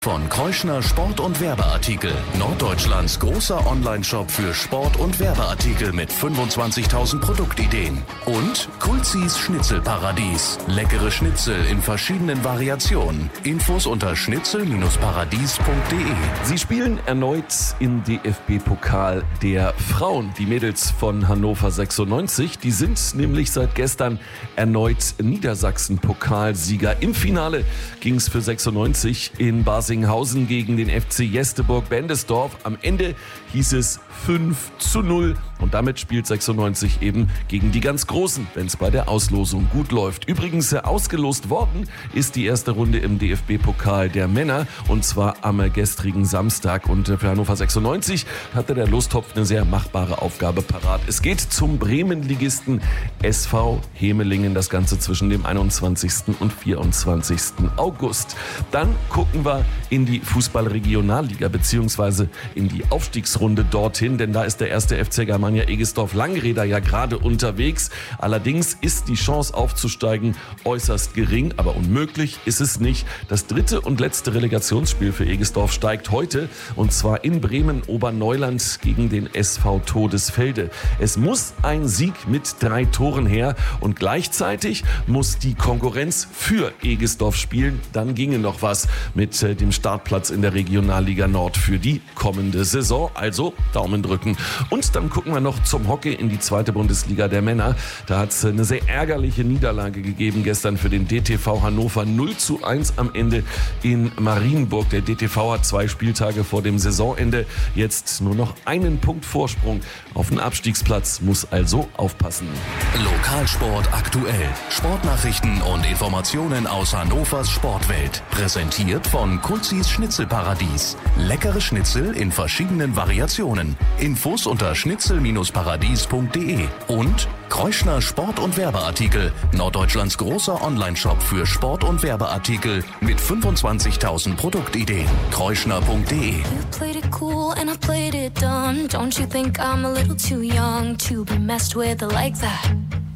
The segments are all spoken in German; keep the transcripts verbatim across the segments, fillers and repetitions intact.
Von Kreuschner Sport- und Werbeartikel. Norddeutschlands großer Onlineshop für Sport- und Werbeartikel mit fünfundzwanzigtausend Produktideen. Und Kulzis Schnitzelparadies. Leckere Schnitzel in verschiedenen Variationen. Infos unter schnitzel paradies punkt de. Sie spielen erneut im D F B-Pokal der Frauen. Die Mädels von Hannover sechsundneunzig, die sind nämlich seit gestern erneut Niedersachsen-Pokalsieger. Im Finale ging es für sechsundneunzig in Basel gegen den F C Jesteburg-Bendesdorf. Am Ende hieß es fünf zu null und damit spielt sechsundneunzig eben gegen die ganz Großen, wenn es bei der Auslosung gut läuft. Übrigens ausgelost worden ist die erste Runde im D F B-Pokal der Männer und zwar am gestrigen Samstag. Und für Hannover sechsundneunzig hatte der Lostopf eine sehr machbare Aufgabe parat. Es geht zum Bremen-Ligisten S V Hemelingen, das Ganze zwischen dem einundzwanzigsten und vierundzwanzigsten August. Dann gucken wir in die Fußball-Regionalliga beziehungsweise in die Aufstiegsrunde dorthin, denn da ist der erste F C Germania Egestorf-Langräder ja gerade unterwegs. Allerdings ist die Chance aufzusteigen äußerst gering, aber unmöglich ist es nicht. Das dritte und letzte Relegationsspiel für Egestorf steigt heute und zwar in Bremen-Oberneuland gegen den S V Todesfelde. Es muss ein Sieg mit drei Toren her und gleichzeitig muss die Konkurrenz für Egestorf spielen. Dann ginge noch was mit äh, dem Startplatz in der Regionalliga Nord für die kommende Saison. Also Daumen drücken. Und dann gucken wir noch zum Hockey in die zweite Bundesliga der Männer. Da hat es eine sehr ärgerliche Niederlage gegeben gestern für den D T V Hannover. null zu eins am Ende in Marienburg. Der D T V hat zwei Spieltage vor dem Saisonende jetzt nur noch einen Punkt Vorsprung auf den Abstiegsplatz, muss also aufpassen. Lokalsport aktuell. Sportnachrichten und Informationen aus Hannovers Sportwelt. Präsentiert von Kulzis Schnitzelparadies. Leckere Schnitzel in verschiedenen Variationen. Infos unter schnitzel paradies punkt de. Und Kreuschner Sport- und Werbeartikel. Norddeutschlands großer Onlineshop für Sport- und Werbeartikel mit fünfundzwanzigtausend Produktideen. kreuschner punkt de. You played it cool and I played it dumb. Don't you think I'm a little too young to be messed with like that?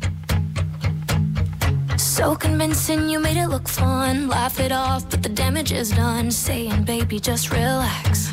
So convincing, you made it look fun. Laugh it off, but the damage is done. Saying, baby, just relax.